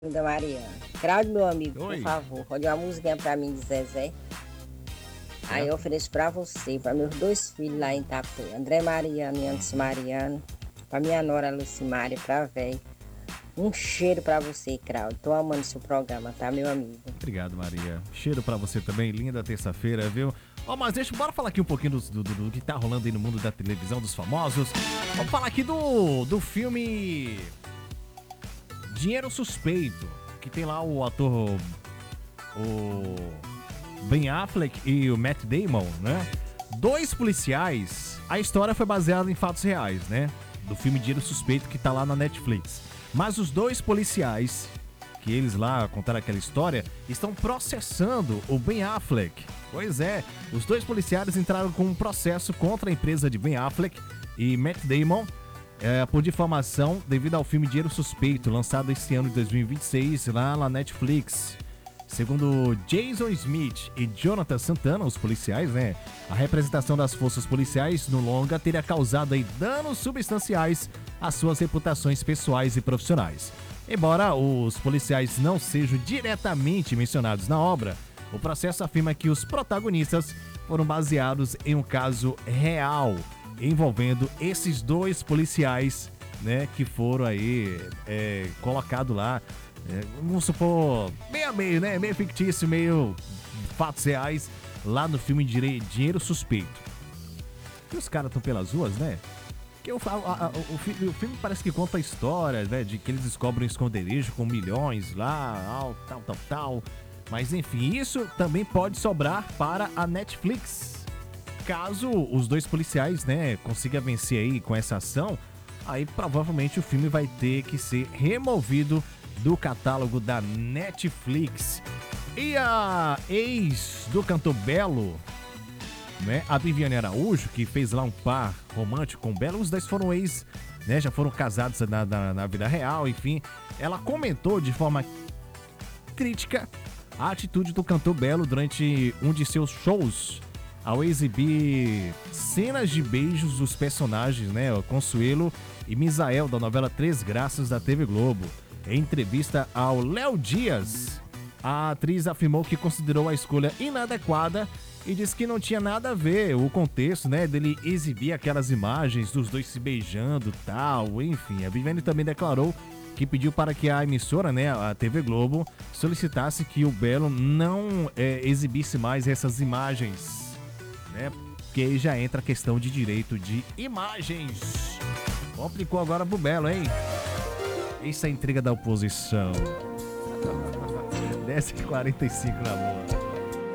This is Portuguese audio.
Da Mariana. Claudio, meu amigo, por Oi. favor, pode uma musiquinha pra mim de Zezé. Aí eu Certo? ofereço pra você, pra meus dois filhos lá em Itapu, André Mariano e Anderson Uhum. Mariano, pra minha nora Lucimária, pra véi. Um cheiro pra você, Claudio. Tô amando seu programa, tá, meu amigo? Obrigado, Maria. Cheiro pra você também, linda terça-feira, viu? Ó, mas bora falar aqui um pouquinho do que tá rolando aí no mundo da televisão, dos famosos. Vamos falar aqui do filme Dinheiro Suspeito, que tem lá o ator, o Ben Affleck e o Matt Damon, né? Dois policiais. A história foi baseada em fatos reais, né? Do filme Dinheiro Suspeito, que tá lá na Netflix. Mas os dois policiais, que eles lá contaram aquela história, estão processando o Ben Affleck. Pois é, os dois policiais entraram com um processo contra a empresa de Ben Affleck e Matt Damon por difamação devido ao filme Dinheiro Suspeito, lançado esse ano de 2026 lá na Netflix. Segundo Jason Smith e Jonathan Santana, os policiais, né? A representação das forças policiais no longa teria causado aí danos substanciais às suas reputações pessoais e profissionais. Embora os policiais não sejam diretamente mencionados na obra, o processo afirma que os protagonistas foram baseados em um caso real envolvendo esses dois policiais, né, que foram aí colocados lá, vamos supor, meio a meio, né, meio fictício, meio fatos reais, lá no filme Dinheiro Suspeito. E os caras estão pelas ruas, né? Que o filme parece que conta a história, né, de que eles descobrem um esconderijo com milhões lá, tal. Mas enfim, isso também pode sobrar para a Netflix. Caso os dois policiais, né, consigam vencer aí com essa ação, aí provavelmente o filme vai ter que ser removido do catálogo da Netflix. E a ex do cantor Belo, né, a Viviane Araújo, que fez lá um par romântico com o Belo, os dois foram ex, né, já foram casados na vida real, enfim. Ela comentou de forma crítica a atitude do cantor Belo durante um de seus shows, ao exibir cenas de beijos dos personagens, né, Consuelo e Misael, da novela Três Graças da TV Globo. Em entrevista ao Léo Dias, a atriz afirmou que considerou a escolha inadequada e disse que não tinha nada a ver o contexto, né, dele exibir aquelas imagens dos dois se beijando, tal, enfim. A Viviane também declarou que pediu para que a emissora, né, a TV Globo, solicitasse que o Belo não exibisse mais essas imagens, né? Porque aí já entra a questão de direito de imagens. Complicou agora pro Belo, hein? Isso é intriga da oposição. 10h45 na boa.